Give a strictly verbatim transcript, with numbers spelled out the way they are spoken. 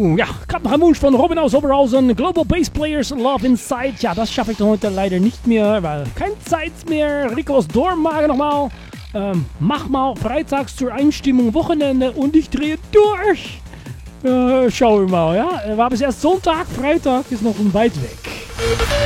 Oh, ja, gerade noch ein Wunsch von Robin aus Oberhausen. Global Bass Players Love Inside. Ja, das schaffe ich dann heute leider nicht mehr, weil keine Zeit mehr. Rico aus Dormagen nochmal. Ähm, mach mal freitags zur Einstimmung Wochenende und ich drehe durch. Äh, schauen wir mal, ja. Wir haben es erst Sonntag, Freitag ist noch ein weit weg.